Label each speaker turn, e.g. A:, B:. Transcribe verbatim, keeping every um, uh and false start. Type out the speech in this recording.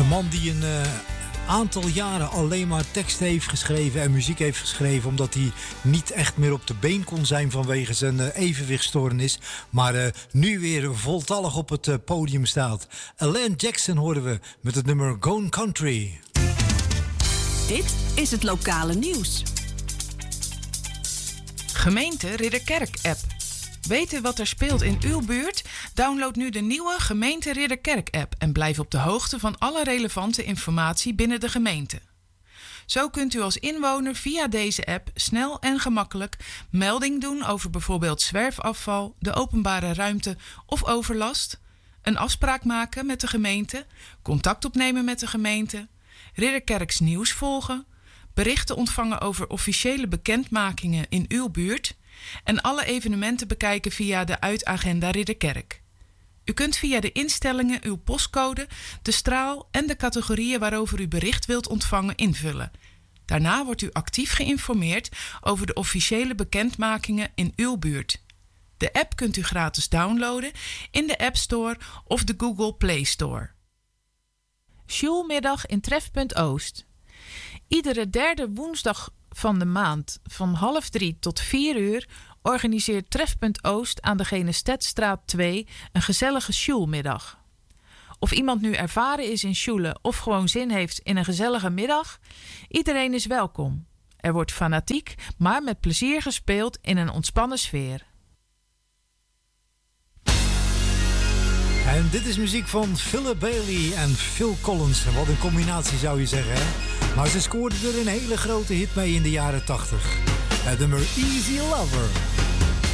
A: man die een uh, aantal jaren alleen maar teksten heeft geschreven en muziek heeft geschreven, omdat hij niet echt meer op de been kon zijn vanwege zijn uh, evenwichtstoornis, maar uh, nu weer voltallig op het uh, podium staat. Alan Jackson hoorden we met het nummer Gone Country.
B: Dit is het lokale nieuws.
C: Gemeente Ridderkerk-app. Weten wat er speelt in uw buurt? Download nu de nieuwe Gemeente Ridderkerk-app en blijf op de hoogte van alle relevante informatie binnen de gemeente. Zo kunt u als inwoner via deze app snel en gemakkelijk melding doen over bijvoorbeeld zwerfafval, de openbare ruimte of overlast, een afspraak maken met de gemeente, contact opnemen met de gemeente, Ridderkerks nieuws volgen, berichten ontvangen over officiële bekendmakingen in uw buurt en alle evenementen bekijken via de uitagenda Ridderkerk. U kunt via de instellingen uw postcode, de straal en de categorieën waarover u bericht wilt ontvangen invullen. Daarna wordt u actief geïnformeerd over de officiële bekendmakingen in uw buurt. De app kunt u gratis downloaden in de App Store of de Google Play Store.
D: Sjoelmiddag in Trefpunt Oost. Iedere derde woensdag van de maand van half drie tot vier uur organiseert Trefpunt Oost aan de Genestedstraat twee een gezellige sjoelmiddag. Of iemand nu ervaren is in sjoelen of gewoon zin heeft in een gezellige middag, iedereen is welkom. Er wordt fanatiek, maar met plezier gespeeld in een ontspannen sfeer.
A: En dit is muziek van Philip Bailey en Phil Collins. Wat een combinatie zou je zeggen, hè? Maar ze scoorden er een hele grote hit mee in de jaren tachtig. Het nummer Easy Lover.